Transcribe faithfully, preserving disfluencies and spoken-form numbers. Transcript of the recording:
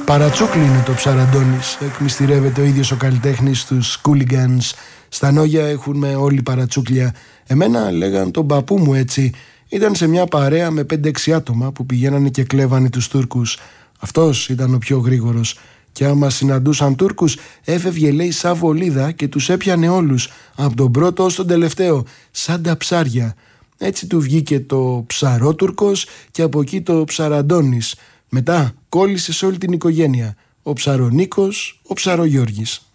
Παρατσούκλι είναι το Ψαραντώνης, εκμυστηρεύεται ο ίδιος ο καλλιτέχνης τους Σκούλιγκανς. Στα Νόγια έχουμε όλοι παρατσούκλια. Εμένα λέγαν τον παππού μου έτσι. Ήταν σε μια παρέα με πέντε έξι άτομα που πηγαίνανε και κλέβανε τους Τούρκους. Αυτός ήταν ο πιο γρήγορος. Και άμα συναντούσαν Τούρκους, έφευγε λέει σαν βολίδα και τους έπιανε όλους, από τον πρώτο ως τον τελευταίο, σαν τα ψάρια. Έτσι του βγήκε το Ψαρότουρκος και από εκεί το Ψαραντώνης. Μετά κόλλησε σε όλη την οικογένεια. Ο Ψαρονίκος, ο Ψαρογιώργης.